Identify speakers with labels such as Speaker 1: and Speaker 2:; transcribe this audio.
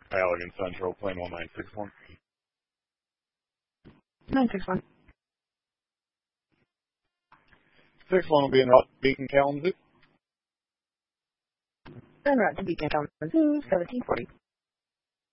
Speaker 1: Allegan Central, plane 1961.
Speaker 2: 961.
Speaker 1: 61 will be in route Beacon Kalamazoo.
Speaker 2: En route to Beacon, Kalamazoo, 1740.